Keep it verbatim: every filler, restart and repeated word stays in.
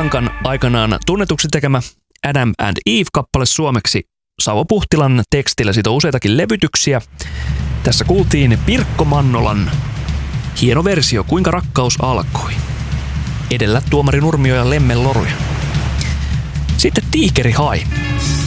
Blancan aikanaan tunnetuksi tekemä Adam and Eve-kappale suomeksi Savo Puhtilan tekstillä. Siitä on useitakin levytyksiä. Tässä kuultiin Pirkko Mannolan hieno versio Kuinka rakkaus alkoi. Edellä Tuomari Nurmio ja Lemmen Loruja. Sitten Tiikeri Hai.